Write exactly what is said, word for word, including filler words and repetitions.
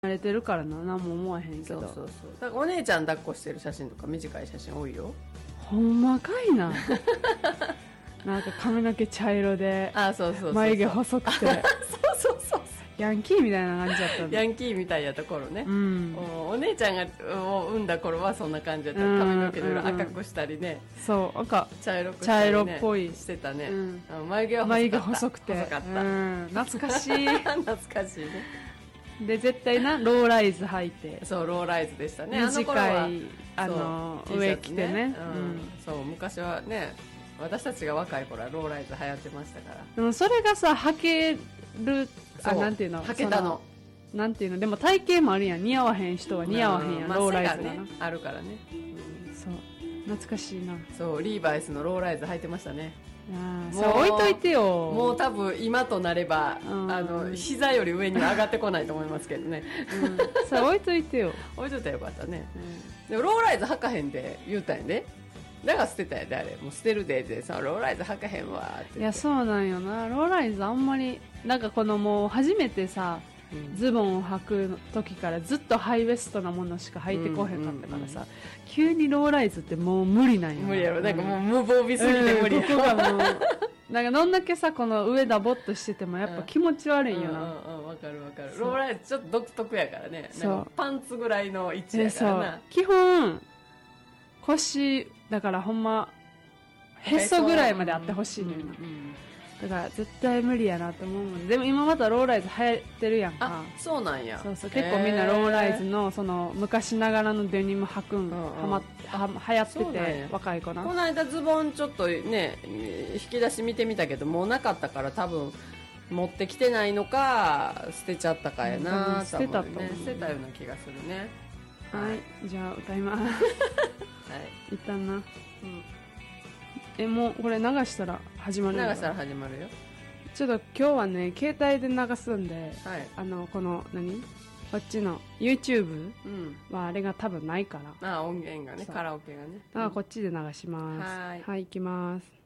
慣れてるからな、何も思わへんけど。 そうそうそう。だからお姉ちゃん抱っこしてる写真とか短い写真多いよ。 ほんまかいな。なんか髪の毛茶色で、 あ、そうそうそうそう。 眉毛細くて、 そうそうそう。 ヤンキーみたいな感じだったんだ。 ヤンキーみたいやった頃ね。 うん。 お、お姉ちゃんがを産んだ頃はそんな感じだった。 うん髪の毛で赤くしたりね。 そう、なんか、 茶色くしたり、ね、 茶色っぽい。 してたね。 うん、 あ、眉毛は細かった。 眉毛細くて。 細かった。 うん。懐かしい。 懐かしいね。 で、絶対な、ローライズ履いて。 そう、ローライズでしたね。 短い、あの、上着てね、 うん。そう、昔はね、私たちが若い頃はローライズ流行ってましたから。 でもそれがさ、履ける、あ、なんていうの履けたの。 なんていうの、でも体型もあるやん。似合わへん人は似合わへんやん、ローライズがな。 ね、あるからね、 うん。そう。懐かしいな。 そう、リーバイスのローライズ履いてましたね。 ああ、そう、置いといてよ。 もう多分今となれば、うん、あの、膝より上には上がってこないと思いますけどね。 うん。そう、置いといてよ。 置いといたらよかったね。うん、でもローライズ履かへんで言うたんやで。だから捨てたやで、あれ。もう捨てるで、で、さ、ローライズ履かへんわって。 いや、そうなんよな。ローライズあんまり、なんかこのもう初めてさ、うん、ズボンを履く時からずっとハイウエストなものしか履いてこへんかったからさ、うんうんうん、急にローライズってもう無理なんよ。 無理やろ。なんかもう無防備すぎて無理やろ。 うん、ここがもう、なんかどんだけさ、この上ダボっとしててもやっぱ気持ち悪いんよな。 うんうんうん、わかるわかる。ローライズちょっと独特やからね。なんかパンツぐらいの位置やからな。 基本、腰、だからほんま、へそぐらいまであってほしいのよな。だから絶対無理やなと思うもん。でも今またローライズ流行ってるやんか。 あ、そうなんや。 そうそう。結構みんなローライズのその昔ながらのデニム履くん、はま、は、流行ってて、若い子な。 この間ズボンちょっとね、引き出し見てみたけど、もうなかったから多分、持ってきてないのか、捨てちゃったかやな。 捨てたと思う。 ね、捨てたような気がするね。 はい。じゃあ歌います。はい。一旦な。うん。え、もうこれ流したら始まる流したら始まるよ。 ちょっと今日はね、携帯で流すんで、はい、あの、この、何こっちの YouTube はあれが多分ないから。 うん、ああ、音源がね、カラオケがね。 だからこっちで流します。はい。はい、行きます。